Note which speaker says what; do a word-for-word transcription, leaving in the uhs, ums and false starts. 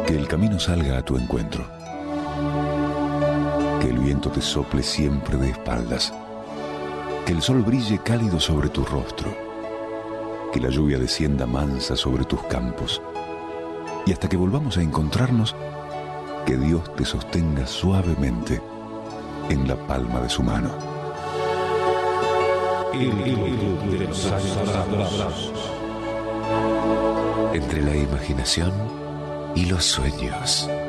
Speaker 1: Que el camino salga a tu encuentro. Que el viento te sople siempre de espaldas. Que el sol brille cálido sobre tu rostro. Que la lluvia descienda mansa sobre tus campos. Y hasta que volvamos a encontrarnos, que Dios te sostenga suavemente en la palma de su mano.
Speaker 2: El club de los asombrados.
Speaker 3: Entre la imaginación y los sueños.